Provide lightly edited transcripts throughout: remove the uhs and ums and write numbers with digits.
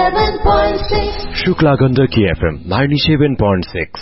97.6 Shukla Gandaki FM 97.6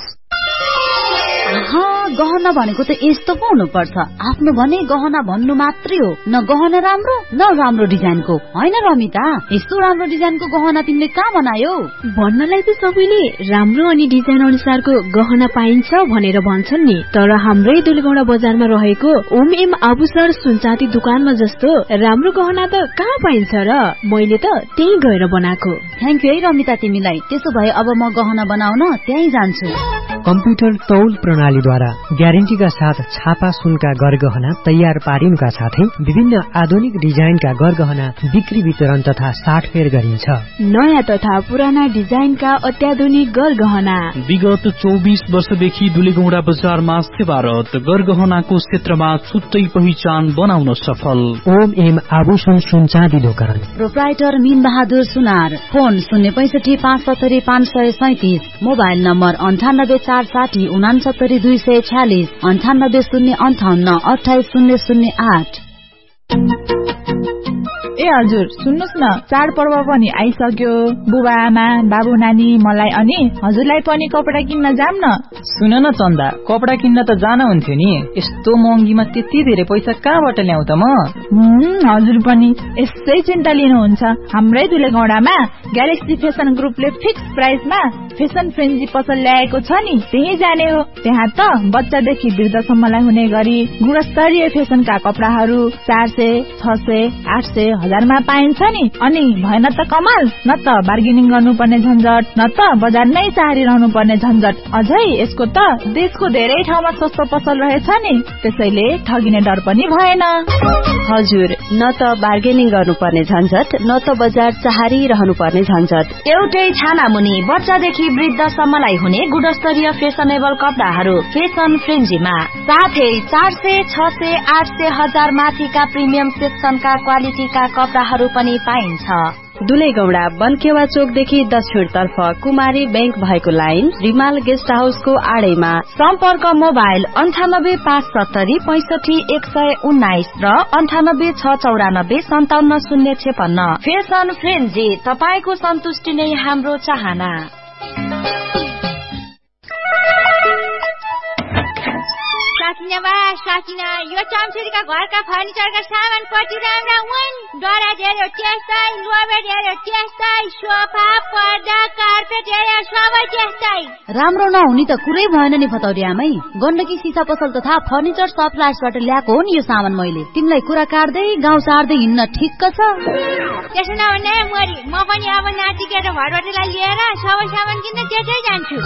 गहना भनेको त यस्तो पो हुनुपर्छ। आफ्नो भने गहना भन्नु मात्रै हो, न गहना राम्रो न राम्रो डिजाइनको। हैन रमिता, यस्तो राम्रो डिजाइनको गहना तिमीले कहाँ बनायौ? भन्नलाई त सबैले राम्रो अनि डिजाइन अनुसारको गहना पाइन्छ भनेर भन्छन् नि, तर हाम्रै दुलेगौडा बजारमा रहेको ओम एम आभूषण सुनचाँदी दुकानमा जस्तो राम्रो गहना त कहाँ पाइन्छ र? मैले त त्यही गएर बनाएको। थ्यांक यू है रमिता तिमीलाई। त्यसो भए अब म गहना बनाउन त्यही जान्छु। कम्प्युटर तौल प्रणालीद्वारा ग्यारेन्टीका साथ छापा सुनका गरगहना तयार पारिनुका साथै विभिन्न आधुनिक डिजाइनका गरगहना बिक्री वितरण तथा साटफेर गरिन्छ। नयाँ तथा पुराना डिजाइनका अत्याधुनिक गरगहना विगत 24 वर्षदेखि दुलेगौडा बजारमा सेवारत, गरगहनाको क्षेत्रमा छुट्टै पहिचान बनाउन सफल। ओम एम आभूषण सुनचाँदी दोकान, प्रोप्राइटर मीन बहादुर सुनार। Phone 065 570 537, mobile number 98 460 69 246, 98 058 28 008। ए हजुर सुन्नुस् न, चाडपर्व पनि आइसक्यो। बुबा आमा बाबु नानी मलाई अनि हजुरलाई पनि कपडा किन्न जाम न। सुन न चन्दा, कपडा किन्न त जान हुन्थ्यो नि, यस्तो महँगीमा त्यति धेरै पैसा कहाँबाट ल्याउ त म? हजुर पनि यसै चिन्ता लिनुहुन्छ। हाम्रै दुलेगौडामा ग्यालेक्सी फेसन ग्रुपले फिक्स प्राइसमा फेसन फ्रेन्जी पसल ल्याएको छ नि, त्यही जाने हो। त्यहाँ त बच्चादेखि वृद्धसम्मलाई हुने गरी गुणस्तरीय फेसनका कपडाहरू 400, 600, 800, 1000मा पाइन्छ नि। अनि भएन त कमाल, न त बार्गेनिङ गर्नुपर्ने झन्झट, न त बजारमै चाहरिरहनु पर्ने झन्झट। अझै यसको त देशको धेरै ठाउँमा सस्तो पसल रहेछ नि, त्यसैले ठगिने डर पनि भएन। हजुर, न त बार्गेनिङ गर्नुपर्ने झन्झट, न त बजार चाहरिरहनु पर्ने झन्झट। एउटै छाना मुनि बच्चादेखि वृद्धसम्मलाई हुने गुणस्तरीय फेसनेबल कपडाहरू फेसन फ्रेन्जीमा, साथै 400, 600, 800, 1000 माथिका प्रिमियम सेक्सनका क्वालिटीका कपडाहरू पनि पाइन्छ। दुलेगौडा बनकेवा चोकदेखि दक्षिणतर्फ कुमारी बैंक भएको लाइन रिमाल गेस्ट हाउसको आडैमा। सम्पर्क मोबाइल 98 570 65 119 र 98 694 57 056। फेसन फ्रेन्जी, तपाईको सन्तुष्टि नै हाम्रो चाहना। साकिना यो चम्चुरीका घरका फर्निचरका सामान कति राम्रा हुन्। दराज हेर्यो त्यस्तै, लोबेड हेर्यो त्यस्तै, सोफा पर्दा कार्पेट हेर्यो सबै त्यस्तै। राम्रो नहुने त कुरै भएन नि फतौरी आमै। गण्डकी सिसा पसल तथा फर्निचर सप्लायर्सबाट ल्याएको हो नि यो सामान मैले। तिमीलाई कुरा काट्दै गाउँ सार्दै हिँड्न ठिक्क छ। त्यसो नहुने मरी, म पनि अब नातिकेर घरबाटलाई लिएर सबै सामान किन्न त्यतै जान्छु।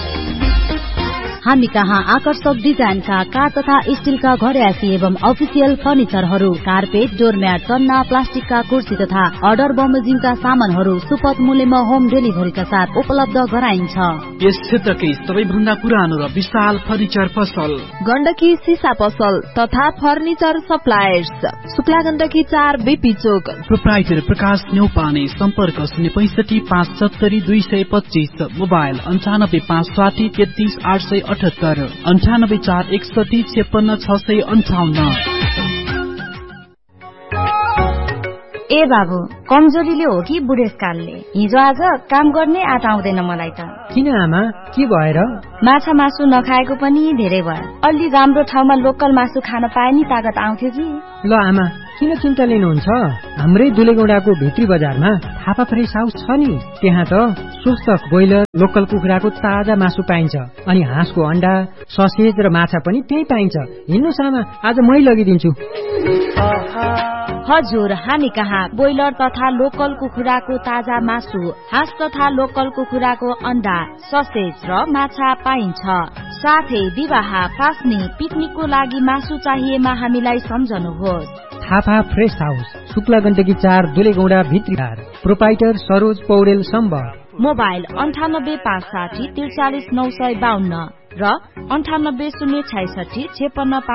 हामी कहाँ आकर्षक डिजाइनका काठ तथा स्टीलका घरयासी एवं अफिसियल फर्निचरहरू, कार्पेट, डोरम्याट, तन्ना, प्लास्टिकका कुर्सी तथा अर्डर बमोजिमका सामानहरू सुपथ मूल्यमा होम डेलिभरीका साथ उपलब्ध गराइन्छ। यस क्षेत्रकै सबैभन्दा पुरानो र विशाल फर्निचर पसल गण्डकी सिसा पसल तथा furniture suppliers, Shukla Gandaki 4 BP चोक। प्रोप्राइटर प्रकाश न्यौपाने। सम्पर्क 065 570 225, मोबाइल 95 560 33 878, 98 461 56 658। ए बाबु, कमजोरीले हो कि बुढेसकालले? हिजो आज काम गर्ने आँट आउँदैन मलाई त। किन आमा, के भएर? माछा मासु नखाएको पनि धेरै भयो। अलि राम्रो ठाउँमा लोकल मासु खान पाए नि तागत आउँथ्यो कि। ल आमा, किन चिन्ता लिनुहुन्छ? हाम्रै दुलेगौडाको भित्री बजारमा थापा फ्रेस हाउस छ नि, त्यहाँ त स्वस्थ ब्रोइलर लोकल कुखुराको ताजा मासु पाइन्छ। अनि हाँसको अण्डा, ससेज र माछा पनि त्यही पाइन्छ। हिँड्नुस् आमा, आज मै लगिदिन्छु। हजुर, हामी कहाँ ब्रोइलर तथा लोकल कुखुराको ताजा मासु, हाँस तथा लोकल कुखुराको अण्डा, ससेज र माछा पाइन्छ। साथै विवाह, पास्नी, पिकनिकको लागि मासु चाहिएमा हामीलाई सम्झनुहोस्। थापा फ्रेस हाउस, शुक्ला गण्डकी 4 दुलेगौडा भित्री। प्रोप्राइटर सरोज पौडेल सम्बर। मोबाइल 98 560 43 952 र 98 066 56